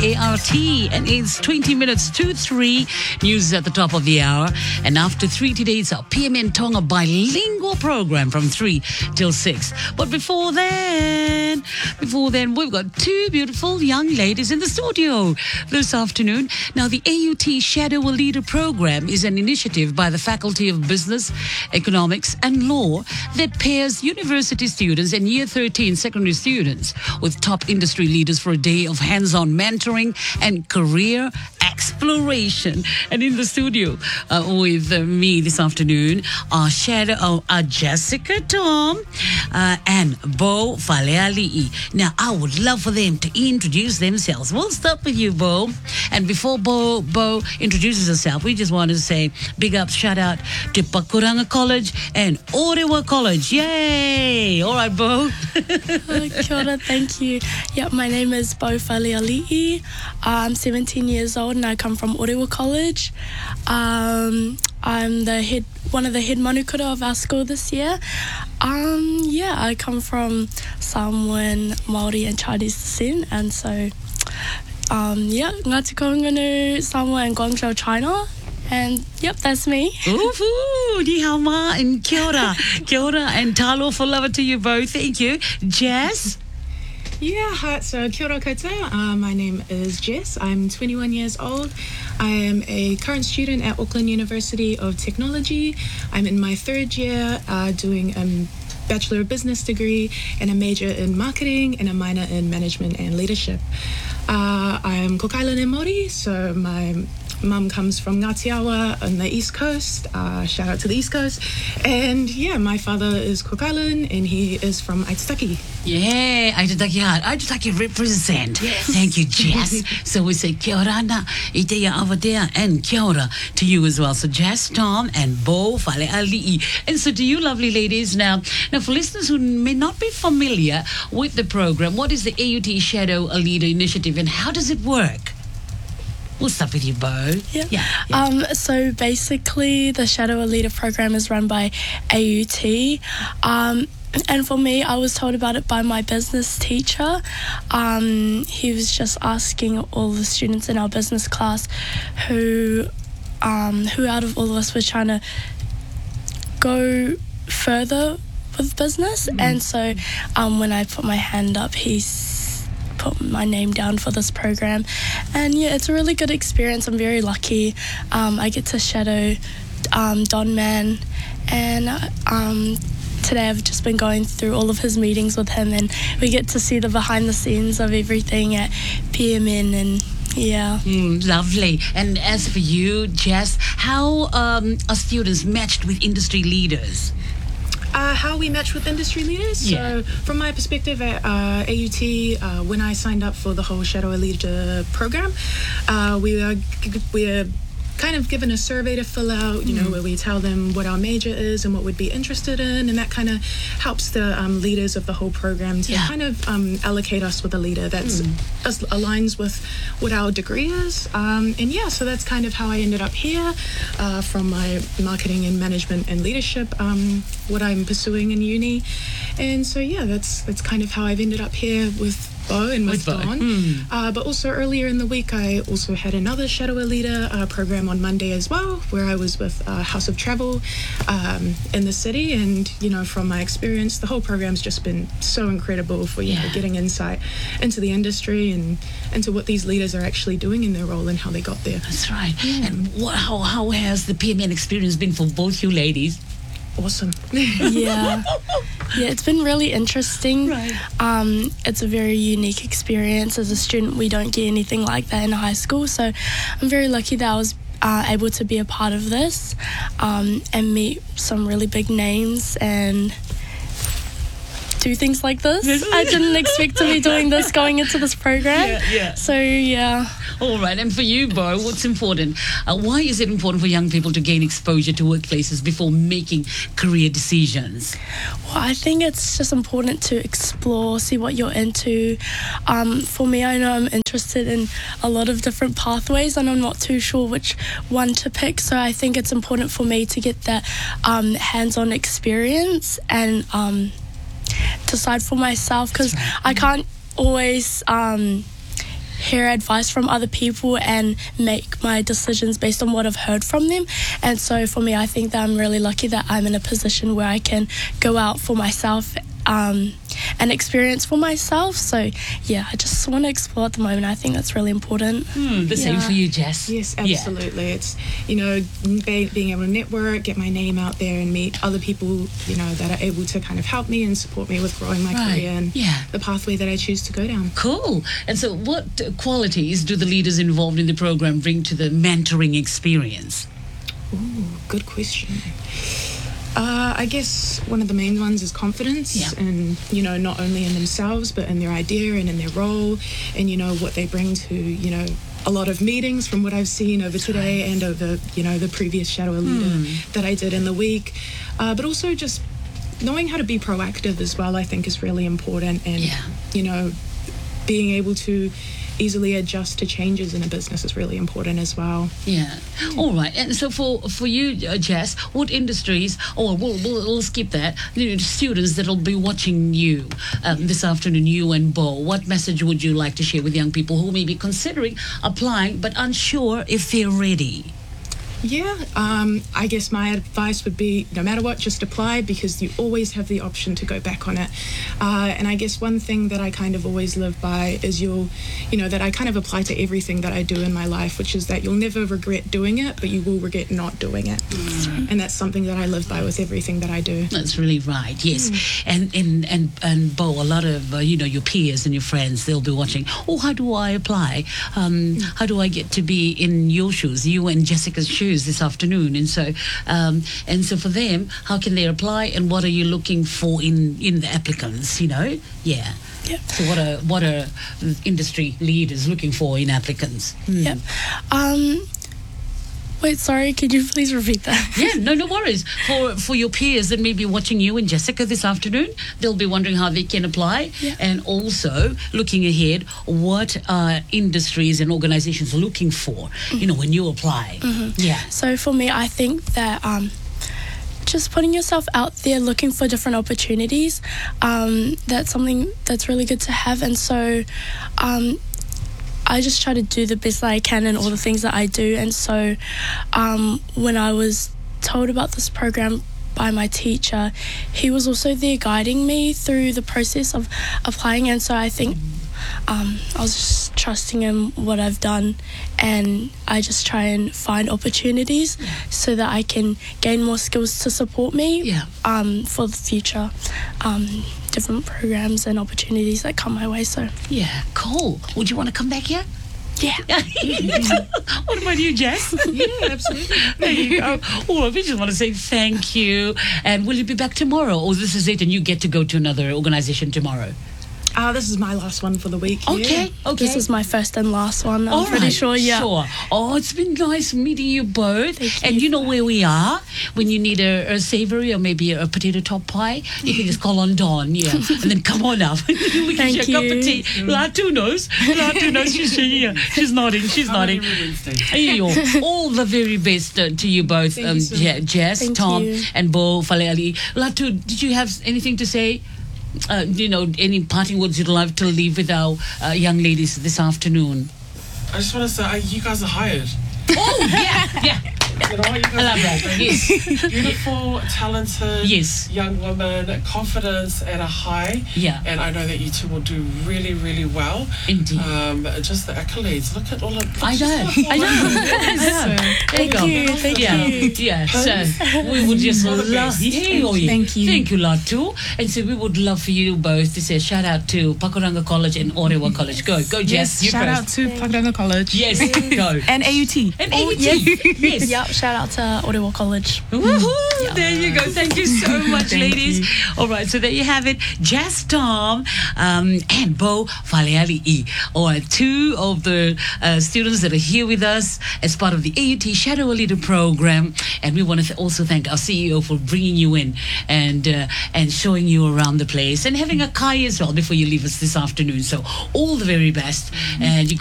ART, and it's 20 minutes to 3. News at the top of the hour. And after 3 today, it's our PMN Tonga bilingual program from 3 till 6. But before then, we've got two beautiful young ladies in the studio this afternoon. Now, the AUT Shadow a Leader program is an initiative by the Faculty of Business, Economics and Law that pairs university students and Year 13 secondary students with top industry leaders for a day of hands-on mentoring and career exploration. And in the studio with me this afternoon are Jessica Tom and Bo Faleali'i. Now, I would love for them to introduce themselves. We'll start with you, Bo. And before Bo introduces herself, we just want to say big up, shout out to Pakuranga College and Orewa College. Yay! All right, Bo. Kia ora, thank you. Yep, my name is Bo Faleali'i. I'm 17 years old and I come from Orewa College. I'm one of the head manukura of our school this year. I come from Samoan, Māori and Chinese descent, and so Ngāti Kahungunu, Samoa and Guangzhou, China. And yep, that's me. Ooh, ni hao ma and kia ora. Kia ora and talo for love to you both. Thank you. Jess? Yeah, hi. So kia ora koutou. My name is Jess. I'm 21 years old. I am a current student at Auckland University of Technology. I'm in my third year doing a Bachelor of Business degree and a major in marketing and a minor in management and leadership. I'm Cook Island and Māori, so my mum comes from Ngāti Awa on the East Coast. Shout out to the East Coast. And yeah, my father is Cook Island and he is from Aitutaki. Yeah, Aitutaki represent. Yes. Thank you, Jess. So we say kia ora na i te ia awadea and kia ora to you as well. So Jess, Tom and Bo Faleali'i. And so to you lovely ladies now for listeners who may not be familiar with the program, what is the AUT Shadow a Leader initiative and how does it work? We'll start with you, Bo. Yeah. So basically, the Shadow a Leader program is run by AUT. And for me, I was told about it by my business teacher. He was just asking all the students in our business class who out of all of us were trying to go further with business. And so when I put my hand up, he put my name down for this program, and yeah, it's a really good experience. I'm very lucky. I get to shadow Don Man, and today I've just been going through all of his meetings with him, and we get to see the behind the scenes of everything at PMN, and yeah. Lovely. And as for you, Jess, how are students matched with industry leaders? How we match with industry leaders. Yeah. So from my perspective at AUT, when I signed up for the whole Shadow a Leader program, we are kind of given a survey to fill out, where we tell them what our major is and what we'd be interested in, and that kind of helps the leaders of the whole program to kind of allocate us with a leader that aligns with what our degree is. So that's kind of how I ended up here from my marketing and management and leadership, what I'm pursuing in uni. And so that's kind of how I've ended up here with Bo and with Don. But also earlier in the week, I also had another Shadow a Leader program on Monday as well, where I was with House of Travel in the city. And, from my experience, the whole program's just been so incredible for, getting insight into the industry and into what these leaders are actually doing in their role and how they got there. That's right. And how has the PMN experience been for both you ladies? Awesome. Yeah, it's been really interesting. Right. It's a very unique experience. As a student, we don't get anything like that in high school, so I'm very lucky that I was able to be a part of this and meet some really big names and do things like this. I didn't expect to be doing this going into this program. Yeah. So, yeah. All right. And for you, Bo, what's important? Why is it important for young people to gain exposure to workplaces before making career decisions? Well, I think it's just important to explore, see what you're into. For me, I know I'm interested in a lot of different pathways and I'm not too sure which one to pick. So I think it's important for me to get that hands-on experience and decide for myself, because I can't always hear advice from other people and make my decisions based on what I've heard from them. And so for me, I think that I'm really lucky that I'm in a position where I can go out for myself and experience for myself. So yeah, I just want to explore at the moment. I think that's really important. The same for you, Jess. Yes, Yeah. absolutely. It's, being able to network, get my name out there and meet other people, that are able to kind of help me and support me with growing my Right. career and Yeah. the pathway that I choose to go down. Cool. And so what qualities do the leaders involved in the program bring to the mentoring experience? Ooh, good question. I guess one of the main ones is confidence, Yeah. and not only in themselves but in their idea and in their role, and what they bring to a lot of meetings from what I've seen over today and over the previous Shadow Leader that I did in the week, but also just knowing how to be proactive as well. I think is really important, and being able to easily adjust to changes in a business is really important as well. Yeah. All right. And so for you, Jess, what industries, or we'll skip that, students that'll be watching you this afternoon, you and Bo, what message would you like to share with young people who may be considering applying but unsure if they're ready? Yeah, I guess my advice would be no matter what, just apply, because you always have the option to go back on it. And I guess one thing that I kind of always live by is that I kind of apply to everything that I do in my life, which is that you'll never regret doing it, but you will regret not doing it. And that's something that I live by with everything that I do. That's really right. Yes. And Bo, a lot of your peers and your friends, they'll be watching. Oh, how do I apply? How do I get to be in your shoes, you and Jessica's shoes this afternoon? And so for them, how can they apply, and what are you looking for in the applicants? Yeah. Yep. So what are industry leaders looking for in applicants? Yep. Wait, sorry, could you please repeat that? Yeah, no worries. For your peers that may be watching you and Jessica this afternoon, they'll be wondering how they can apply, Yeah. and also looking ahead, what are industries and organizations looking for, when you apply? Yeah. So for me, I think that just putting yourself out there, looking for different opportunities, that's something that's really good to have. And so I just try to do the best that I can in all the things that I do. And so when I was told about this program by my teacher, he was also there guiding me through the process of applying. And so I think I was just trusting in what I've done, and I just try and find opportunities so that I can gain more skills to support me Yeah. for the future, different programs and opportunities that come my way. So Yeah, cool. Would you want to come back here? yeah. What about you, Jess? Yeah, absolutely. There you go. Oh, we just want to say thank you. And will you be back tomorrow, or this is it and you get to go to another organization tomorrow? This is my last one for the week. Okay. This is my first and last one. I'm All pretty right, sure. Yeah. Sure. Oh, it's been nice meeting you both. Thank And you. you know where we are. When you need a savory or maybe a potato top pie, you can just call on Dawn, yeah, and then come on up. We can Thank share a cup of you. tea. Latu knows. She's shaking. She's nodding. She's nodding. Ayo, all the very best to you both, Thank you so much. Jess, Thank Tom, you. and Bo Faleali. Latu, did you have anything to say? Any parting words you'd love to leave with our young ladies this afternoon? I just want to say, you guys are hired. Oh, yeah. You know, you guys I love are that. Yes. beautiful, talented, Yes. young women, confidence at a high. Yeah. And I know that you two will do really, really well. Indeed. Just the accolades. Look at all of I know. Thank you. Thank you. Yeah. So we would just All the love. best. Yeah, oh, yeah. Thank you. Thank you, Latu. And so we would love for you both to say shout out to Pakuranga College and Orewa College. Go, Jess. You Shout out first. to Pakuranga College. Yes, go. And AUT. And AUT. Yes. Yep. Shout out to Orewa College. Woohoo! There you go. Thank you so much, Thank ladies. you. All right, so there you have it. Jess, Tom, and Bo Faleali, or two of the students that are here with us as part of the AUT Shadow Leader program. And we want to also thank our CEO for bringing you in and showing you around the place and having a kai as well before you leave us this afternoon. So all the very best. And you